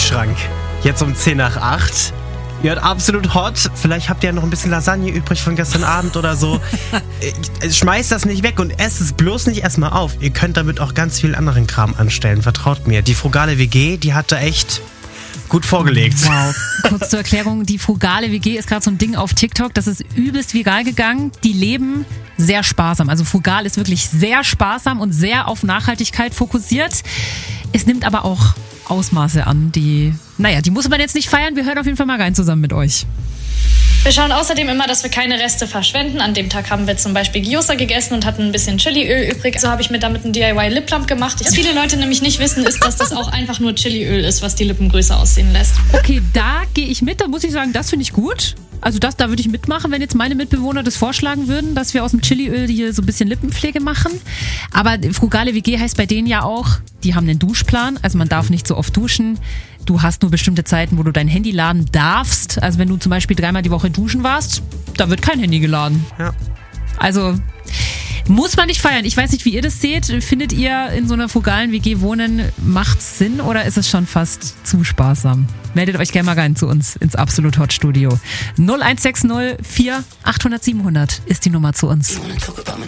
Kühlschrank. Jetzt um 10 nach 8. Ihr hört absolut hot. Vielleicht habt ihr ja noch ein bisschen Lasagne übrig von gestern Abend oder so. Schmeißt das nicht weg und esst es bloß nicht erstmal auf. Ihr könnt damit auch ganz viel anderen Kram anstellen. Vertraut mir. Die frugale WG, die hat da echt gut vorgelegt. Wow. Kurz zur Erklärung, die frugale WG ist gerade so ein Ding auf TikTok, das ist übelst viral gegangen. Die leben sehr sparsam. Also frugal ist wirklich sehr sparsam und sehr auf Nachhaltigkeit fokussiert. Es nimmt aber auch Ausmaße an, die muss man jetzt nicht feiern. Wir hören auf jeden Fall mal rein zusammen mit euch. Wir schauen außerdem immer, dass wir keine Reste verschwenden. An dem Tag haben wir zum Beispiel Gyoza gegessen und hatten ein bisschen Chiliöl übrig. So habe ich mir damit einen DIY-Liplamp gemacht. Was viele Leute nämlich nicht wissen, ist, dass das auch einfach nur Chiliöl ist, was die Lippen größer aussehen lässt. Okay, da gehe ich mit. Da muss ich sagen, das finde ich gut. Also da würde ich mitmachen, wenn jetzt meine Mitbewohner das vorschlagen würden, dass wir aus dem Chiliöl hier so ein bisschen Lippenpflege machen. Aber frugale WG heißt bei denen ja auch, die haben einen Duschplan. Also man darf nicht so oft duschen. Du hast nur bestimmte Zeiten, wo du dein Handy laden darfst. Also wenn du zum Beispiel 3-mal die Woche duschen warst, da wird kein Handy geladen. Ja. Also muss man nicht feiern. Ich weiß nicht, wie ihr das seht. Findet ihr in so einer frugalen WG wohnen, macht's Sinn oder ist es schon fast zu sparsam? Meldet euch gerne mal rein zu uns ins Absolut Hot Studio. 0160 4 800 700 ist die Nummer zu uns.